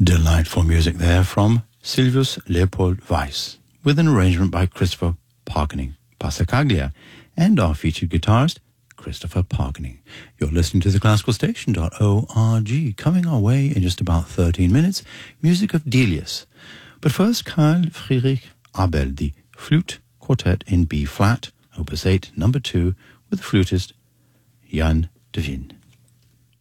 Delightful music there from Silvius Leopold Weiss, with an arrangement by Christopher Parkening Passacaglia and our featured guitarist, Christopher Parkening. You're listening to theclassicalstation.org. Coming our way in just about 13 minutes, music of Delius. But first, Carl Friedrich Abel, the Flute Quartet in B-flat, Opus 8, number 2, with the flutist Jan de Win.